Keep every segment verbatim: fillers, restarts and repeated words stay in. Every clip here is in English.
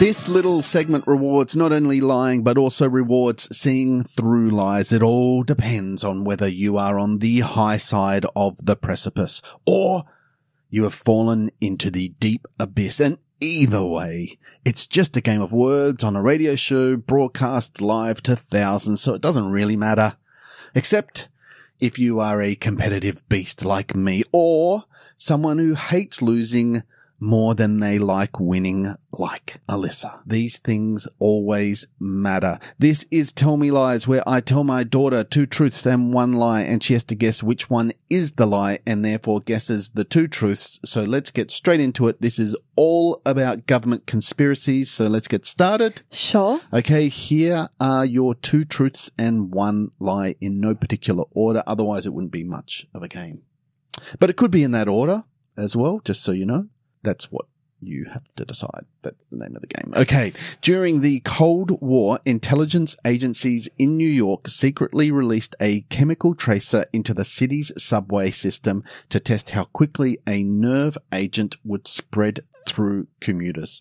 This little segment rewards not only lying, but also rewards seeing through lies. It all depends on whether you are on the high side of the precipice or you have fallen into the deep abyss. And either way, it's just a game of words on a radio show broadcast live to thousands, so it doesn't really matter. Except if you are a competitive beast like me or someone who hates losing more than they like winning, like Alyssa. These things always matter. This is Tell Me Lies, where I tell my daughter two truths and one lie, and she has to guess which one is the lie and therefore guesses the two truths. So let's get straight into it. This is all about government conspiracies, so let's get started. Sure. Okay, here are your two truths and one lie in no particular order. Otherwise, it wouldn't be much of a game. But it could be in that order as well, just so you know. That's what you have to decide. That's the name of the game. Okay. During the Cold War, intelligence agencies in New York secretly released a chemical tracer into the city's subway system to test how quickly a nerve agent would spread through commuters.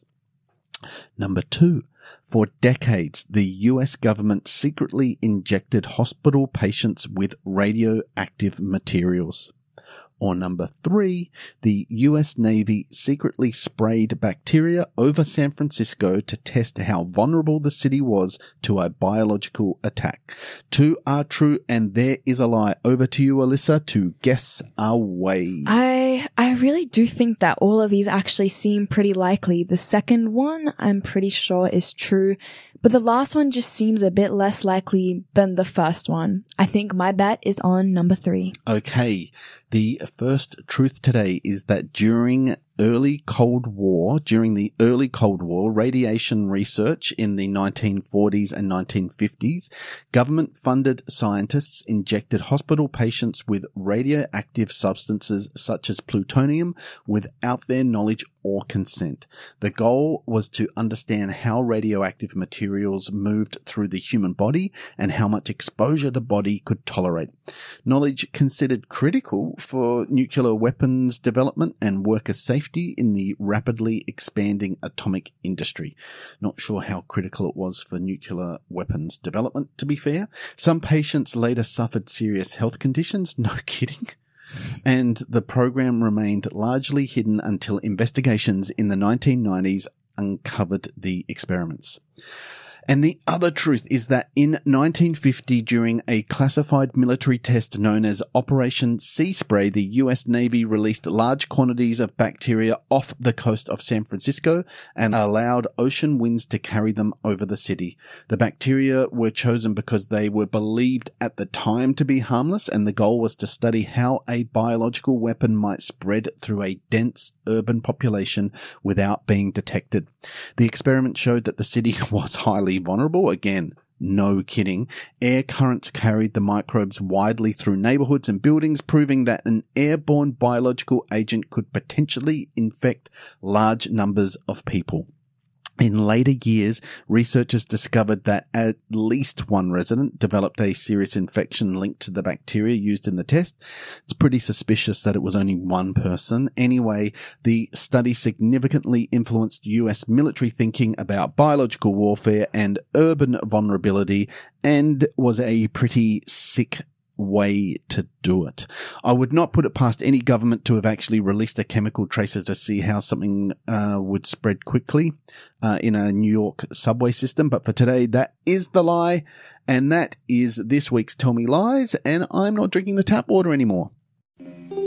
Number two. For decades, the U S government secretly injected hospital patients with radioactive materials. Or number three, the U S Navy secretly sprayed bacteria over San Francisco to test how vulnerable the city was to a biological attack. Two are true and there is a lie. Over to you, Alyssa, to guess away. I I really do think that all of these actually seem pretty likely. The second one, I'm pretty sure is true, but the last one just seems a bit less likely than the first one. I think my bet is on number three. Okay. The first truth today is that during early Cold War, during the early Cold War, radiation research in the nineteen forties and nineteen fifties, government-funded scientists injected hospital patients with radioactive substances such as plutonium without their knowledge or consent. The goal was to understand how radioactive materials moved through the human body and how much exposure the body could tolerate. Knowledge considered critical for nuclear weapons development and worker safety in the rapidly expanding atomic industry. Not sure how critical it was for nuclear weapons development, to be fair. Some patients later suffered serious health conditions. No kidding. And the program remained largely hidden until investigations in the nineteen nineties uncovered the experiments. And the other truth is that in nineteen fifty, during a classified military test known as Operation Sea Spray, the U S Navy released large quantities of bacteria off the coast of San Francisco and allowed ocean winds to carry them over the city. The bacteria were chosen because they were believed at the time to be harmless, and the goal was to study how a biological weapon might spread through a dense urban population without being detected. The experiment showed that the city was highly vulnerable. Again, no kidding. Air currents carried the microbes widely through neighborhoods and buildings, proving that an airborne biological agent could potentially infect large numbers of people. In later years, researchers discovered that at least one resident developed a serious infection linked to the bacteria used in the test. It's pretty suspicious that it was only one person. Anyway, the study significantly influenced U S military thinking about biological warfare and urban vulnerability, and was a pretty sick way to do it. I would not put it past any government to have actually released a chemical tracer to see how something uh, would spread quickly uh, in a New York subway system. But for today, that is the lie, and that is this week's Tell Me Lies, and I'm not drinking the tap water anymore.